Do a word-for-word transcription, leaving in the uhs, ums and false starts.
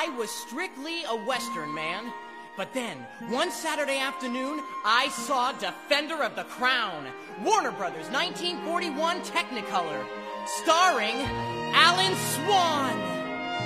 I was strictly a Western man. But then, one Saturday afternoon, I saw Defender of the Crown, Warner Brothers nineteen forty-one Technicolor, starring Alan Swan.